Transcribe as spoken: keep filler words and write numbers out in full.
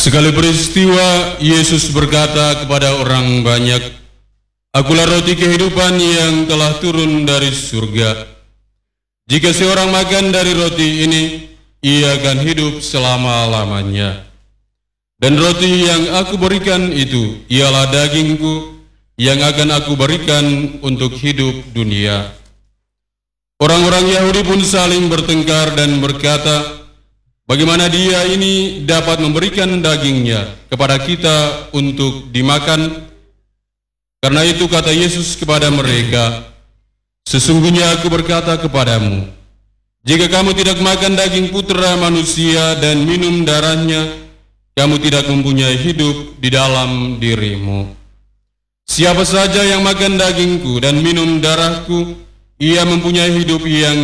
Sekali peristiwa, Yesus berkata kepada orang banyak, "Akulah roti kehidupan yang telah turun dari surga. Jika seorang makan dari roti ini, ia akan hidup selama-lamanya. Dan roti yang aku berikan itu ialah dagingku yang akan aku berikan untuk hidup dunia." Orang-orang Yahudi pun saling bertengkar dan berkata, "Bagaimana dia ini dapat memberikan dagingnya kepada kita untuk dimakan?" Karena itu kata Yesus kepada mereka, "Sesungguhnya aku berkata kepadamu, jika kamu tidak makan daging Putra Manusia dan minum darahnya, kamu tidak mempunyai hidup di dalam dirimu. Siapa saja yang makan dagingku dan minum darahku, ia mempunyai hidup yang